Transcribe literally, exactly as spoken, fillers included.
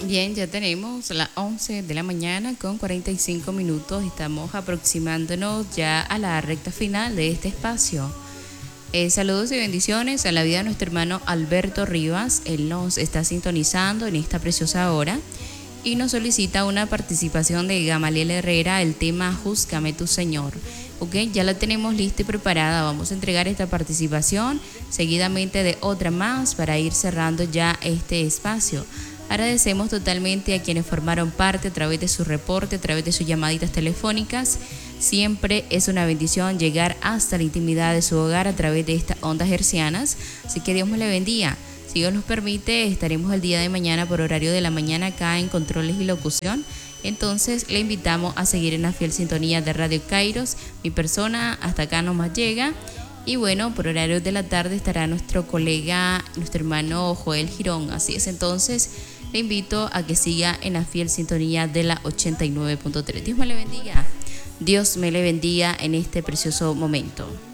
Bien, ya tenemos las once de la mañana con cuarenta y cinco minutos. Estamos aproximándonos ya a la recta final de este espacio. Eh, saludos y bendiciones a la vida de nuestro hermano Alberto Rivas. Él nos está sintonizando en esta preciosa hora y nos solicita una participación de Gamaliel Herrera, el tema Júzgame tu Señor. Ok, ya la tenemos lista y preparada. Vamos a entregar esta participación seguidamente de otra más para ir cerrando ya este espacio. Agradecemos totalmente a quienes formaron parte a través de su reporte, a través de sus llamaditas telefónicas. Siempre es una bendición llegar hasta la intimidad de su hogar a través de estas ondas hercianas. Así que Dios me le bendiga. Si Dios nos permite, estaremos el día de mañana por horario de la mañana acá en Controles y Locución. Entonces le invitamos a seguir en la fiel sintonía de Radio Kairos. Mi persona hasta acá nomás llega. Y bueno, por horario de la tarde estará nuestro colega, nuestro hermano Joel Girón. Así es, entonces le invito a que siga en la fiel sintonía de la ochenta y nueve punto tres. Dios me le bendiga. Dios me le bendiga en este precioso momento.